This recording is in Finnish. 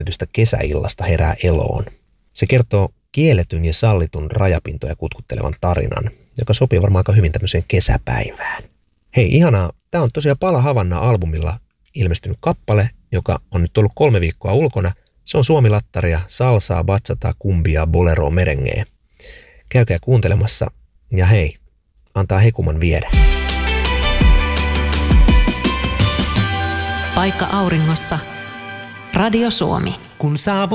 kesäillasta herää eloon. Se kertoo kielletyn ja sallitun rajapintoja kutkuttelevan tarinan, joka sopii varmaan aika hyvin tämmöiseen kesäpäivään. Hei, ihanaa. Tämä on tosiaan Pala Havanna-albumilla ilmestynyt kappale, joka on nyt ollut 3 viikkoa ulkona. Se on suomilattaria, salsaa, bachataa, kumbia, boleroa, merengee. Käykää kuuntelemassa ja hei, antaa hekuman viedä. Paikka auringossa. Radio Suomi. Kun